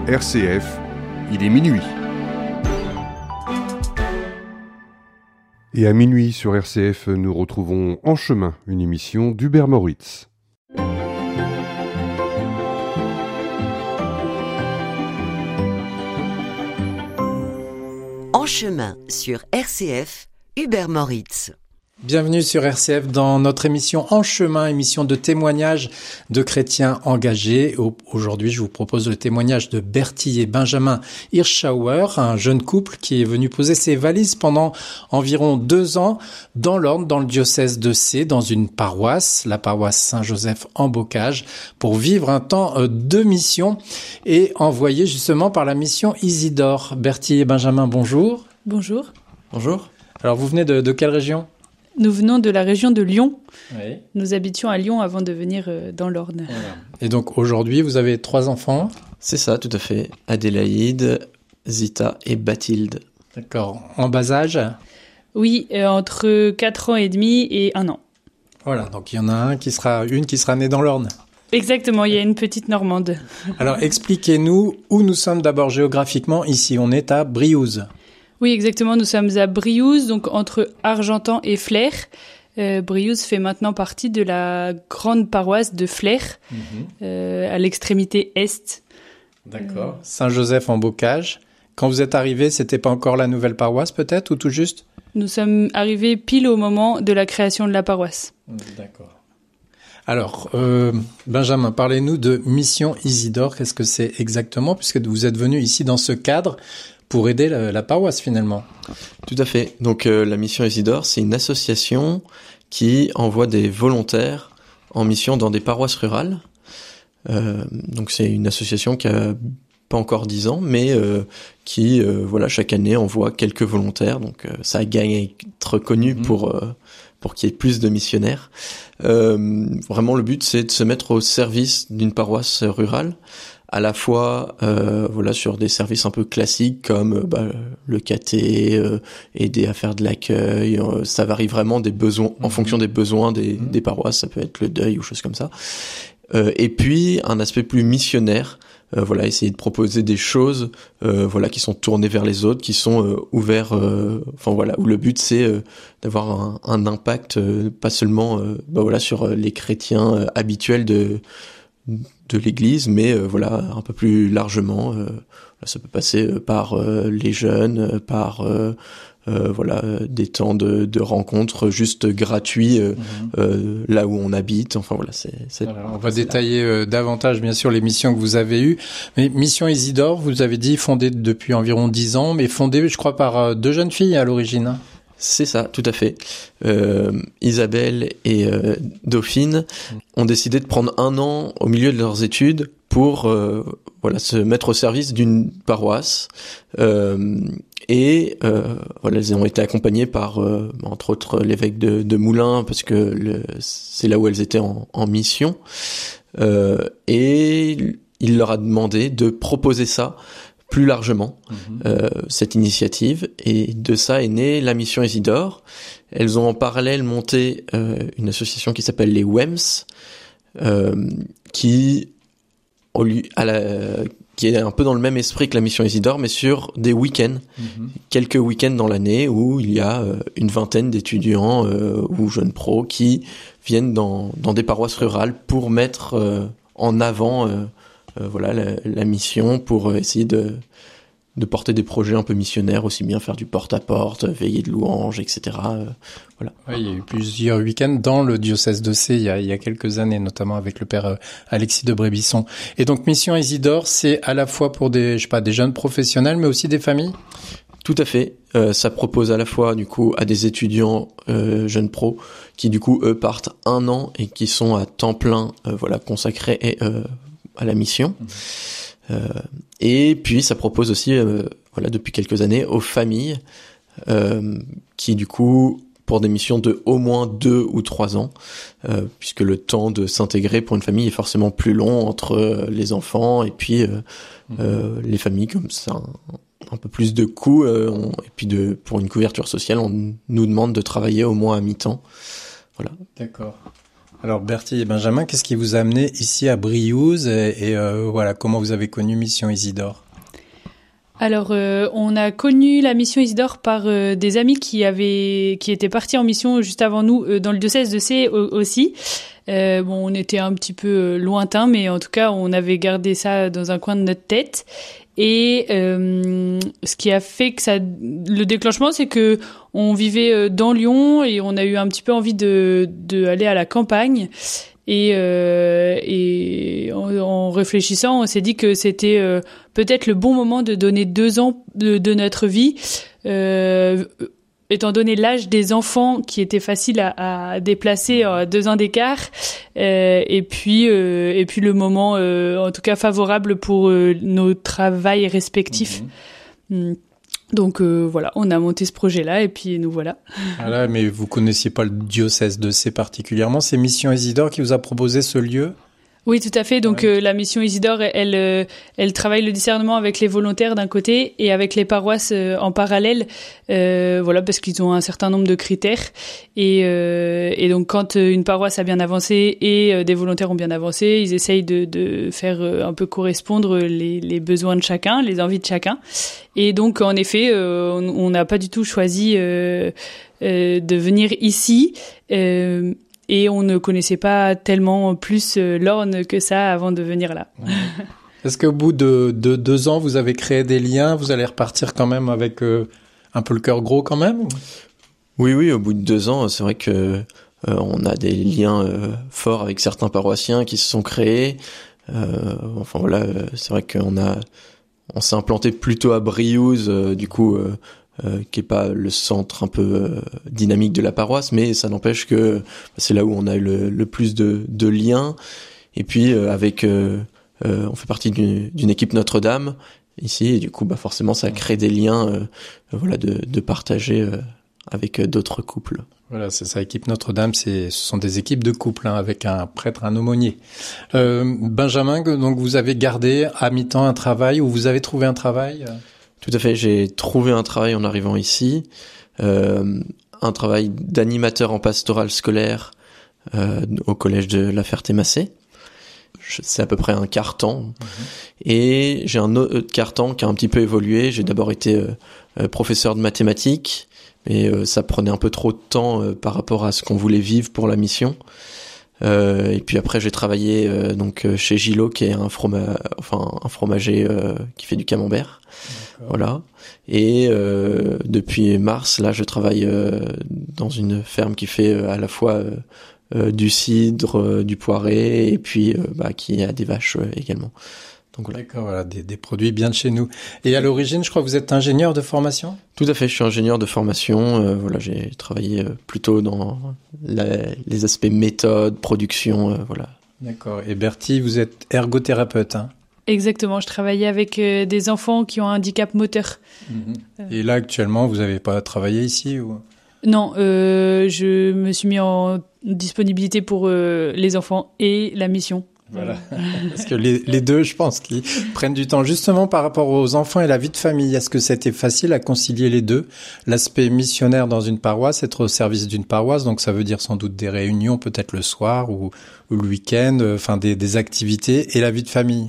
RCF, il est minuit. Et à minuit sur RCF, nous retrouvons En chemin, une émission d'Hubert Moritz. En chemin sur RCF, Hubert Moritz. Bienvenue sur RCF dans notre émission En chemin, émission de témoignages de chrétiens engagés. Aujourd'hui, je vous propose le témoignage de Bertie et Benjamin Hirschauer, un jeune couple qui est venu poser ses valises pendant environ 2 ans dans l'Orne, dans le diocèse de Sées, dans une paroisse, la paroisse Saint-Joseph en Bocage, pour vivre un temps de mission et envoyé justement par la mission Isidore. Bertie et Benjamin, bonjour. Bonjour. Bonjour. Alors, vous venez de quelle région ? Nous venons de la région de Lyon. Oui. Nous habitions à Lyon avant de venir dans l'Orne. Voilà. Et donc aujourd'hui, vous avez 3 enfants. C'est ça, tout à fait. Adélaïde, Zita et Bathilde. D'accord. En bas âge ? Oui, entre 4 ans et demi et 1 an. Voilà, donc il y en a une qui sera née dans l'Orne. Exactement, il y a une petite Normande. Alors expliquez-nous où nous sommes d'abord géographiquement ici. On est à Briouze. Oui, exactement, nous sommes à Briouze, donc entre Argentan et Flers. Briouze fait maintenant partie de la grande paroisse de Flers, à l'extrémité est. D'accord. Saint-Joseph en Bocage. Quand vous êtes arrivés, c'était pas encore la nouvelle paroisse peut-être, ou tout juste ? Nous sommes arrivés pile au moment de la création de la paroisse. D'accord. Alors, Benjamin, parlez-nous de Mission Isidore. Qu'est-ce que c'est exactement, puisque vous êtes venu ici dans ce cadre pour aider la paroisse finalement. Tout à fait. Donc la mission Isidore, c'est une association qui envoie des volontaires en mission dans des paroisses rurales. Donc c'est une association qui a pas encore 10 ans, mais qui chaque année envoie quelques volontaires. Donc ça gagne à être connu pour qu'il y ait plus de missionnaires. Vraiment le but, c'est de se mettre au service d'une paroisse rurale, à la fois sur des services un peu classiques comme le caté, aider à faire de l'accueil, ça varie vraiment des besoins en fonction des besoins des paroisses, ça peut être le deuil ou choses comme ça. Et puis un aspect plus missionnaire, essayer de proposer des choses qui sont tournées vers les autres, qui sont ouverts où le but c'est d'avoir un impact pas seulement sur les chrétiens habituels de l'église, mais un peu plus largement. Ça peut passer par les jeunes, par des temps de rencontres juste gratuits là où on habite. On va détailler davantage bien sûr les missions que vous avez eues. Mais Mission Isidore, vous avez dit fondée depuis environ 10 ans, mais fondée je crois par 2 jeunes filles à l'origine. C'est ça, tout à fait. Isabelle et Dauphine ont décidé de prendre 1 an au milieu de leurs études pour se mettre au service d'une paroisse. Elles ont été accompagnées par, entre autres, l'évêque de Moulins, parce que c'est là où elles étaient en mission. Et il leur a demandé de proposer ça plus largement, cette initiative, et de ça est née la mission Isidore. Elles ont en parallèle monté une association qui s'appelle les WEMS, qui est un peu dans le même esprit que la mission Isidore, mais sur des week-ends, quelques week-ends dans l'année où il y a une vingtaine d'étudiants ou jeunes pros qui viennent dans des paroisses rurales pour mettre en avant la mission, pour essayer de porter des projets un peu missionnaires, aussi bien faire du porte-à-porte, veiller de louanges, etc. Oui, il y a eu plusieurs week-ends dans le diocèse de Sées il y a quelques années, notamment avec le père Alexis de Brébisson. Et donc Mission Isidore, c'est à la fois pour des jeunes professionnels, mais aussi des familles ? Tout à fait. Ça propose à la fois du coup à des étudiants jeunes pros qui du coup eux partent 1 an et qui sont à temps plein consacrés à la mission. Et puis ça propose aussi depuis quelques années aux familles qui du coup pour des missions de au moins 2 ou 3 ans, puisque le temps de s'intégrer pour une famille est forcément plus long entre les enfants et puis les familles, comme ça un peu plus de coûts, et puis pour une couverture sociale, on nous demande de travailler au moins à mi-temps. Voilà. D'accord. Alors Bertie et Benjamin, qu'est-ce qui vous a amené ici à Briouze et voilà, comment vous avez connu Mission Isidore? Alors, on a connu la mission Isidore par des amis qui étaient partis en mission juste avant nous dans le diocèse de Sées aussi. On était un petit peu lointain, mais en tout cas, on avait gardé ça dans un coin de notre tête. Et ce qui a fait que le déclenchement, c'est que on vivait dans Lyon et on a eu un petit peu envie de aller à la campagne. Et en réfléchissant, on s'est dit que c'était peut-être le bon moment de donner 2 ans de notre vie, étant donné l'âge des enfants qui était facile à déplacer à 2 ans d'écart, et puis le moment en tout cas favorable pour nos travails respectifs. Donc voilà, on a monté ce projet-là et puis nous voilà. Voilà, mais vous connaissiez pas le diocèse de Sées particulièrement. C'est Mission Isidore qui vous a proposé ce lieu? Oui, tout à fait. Donc la mission Isidore, elle travaille le discernement avec les volontaires d'un côté et avec les paroisses en parallèle, voilà, parce qu'ils ont un certain nombre de critères. Et donc quand une paroisse a bien avancé et des volontaires ont bien avancé, ils essayent de faire un peu correspondre les besoins de chacun, les envies de chacun. Et donc en effet, on n'a pas du tout choisi de venir ici. Et on ne connaissait pas tellement plus l'Orne que ça avant de venir là. Est-ce qu'au bout de 2 ans, vous avez créé des liens? Vous allez repartir quand même avec un peu le cœur gros quand même? Oui, au bout de 2 ans, c'est vrai que on a des liens forts avec certains paroissiens qui se sont créés. Enfin voilà, c'est vrai on s'est implanté plutôt à Briouze, du coup... qui est pas le centre un peu dynamique de la paroisse, mais ça n'empêche que c'est là où on a eu le plus de liens. Et puis on fait partie d'une équipe Notre-Dame ici, et du coup forcément ça crée des liens, voilà, de partager avec d'autres couples. Voilà, c'est ça, équipe Notre-Dame, ce sont des équipes de couples, avec un prêtre, un aumônier. Benjamin, donc vous avez gardé à mi-temps un travail, ou vous avez trouvé un travail? Tout à fait, j'ai trouvé un travail en arrivant ici, un travail d'animateur en pastoral scolaire au collège de La Ferté-Massé. C'est à peu près un quart-temps. Et j'ai un autre quart-temps qui a un petit peu évolué. J'ai d'abord été professeur de mathématiques, mais ça prenait un peu trop de temps par rapport à ce qu'on voulait vivre pour la mission. Et puis après j'ai travaillé donc chez Gillot, qui est un fromager qui fait du camembert. D'accord. Voilà. Et depuis mars là je travaille dans une ferme qui fait à la fois du cidre, du poiré, et puis qui a des vaches également. Donc voilà. D'accord, voilà, des produits bien de chez nous. Et à l'origine, je crois que vous êtes ingénieur de formation? Tout à fait, je suis ingénieur de formation. Voilà, j'ai travaillé plutôt dans les aspects méthode, production, voilà. D'accord. Et Bertie, vous êtes ergothérapeute, hein? Exactement, je travaillais avec des enfants qui ont un handicap moteur. Et là, actuellement, vous n'avez pas travaillé ici ou... Non, je me suis mis en disponibilité pour les enfants et la mission. Voilà. Parce que les deux, je pense, qui prennent du temps. Justement, par rapport aux enfants et la vie de famille, est-ce que c'était facile à concilier les deux? L'aspect missionnaire dans une paroisse, être au service d'une paroisse, donc ça veut dire sans doute des réunions, peut-être le soir ou le week-end, enfin des activités, et la vie de famille.